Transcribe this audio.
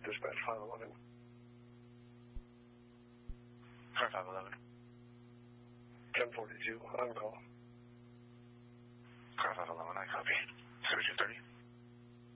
Dispatch 511. Car 511. 1042, on call. Car 511, I copy. 7230.